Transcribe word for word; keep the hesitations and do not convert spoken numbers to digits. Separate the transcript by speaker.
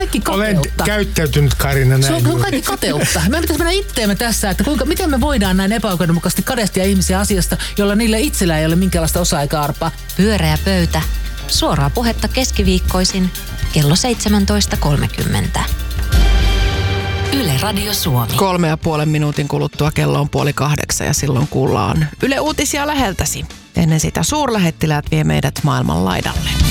Speaker 1: kaikki
Speaker 2: Olen
Speaker 1: kateutta.
Speaker 2: käyttäytynyt, Karina, näin.
Speaker 1: Se on, se on kaikki kateutta. Me pitäisi mennä itteemme tässä, että kuinka, miten me voidaan näin epäoikeudenmukaisesti kadehtia ihmisiä asiasta, jolla niillä itsellä ei ole minkäänlaista osaa eikä arpaa.
Speaker 3: Pyöreä pöytä. Suoraa puhetta keskiviikkoisin kello seitsemäntoista kolmekymmentä. Yle Radio Suomi.
Speaker 4: Kolme ja puolen minuutin kuluttua kello on puoli kahdeksan ja silloin kuullaan Yle Uutisia läheltäsi. Ennen sitä suurlähettiläät vie meidät maailman laidalle.